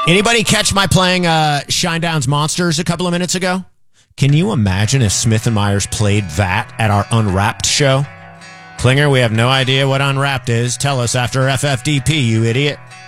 Anybody catch my playing Shinedown's Monsters a couple of minutes ago? Can you imagine if Smith and Myers played that at our Unwrapped show? Klinger, we have no idea what Unwrapped is. Tell us after FFDP, you idiot.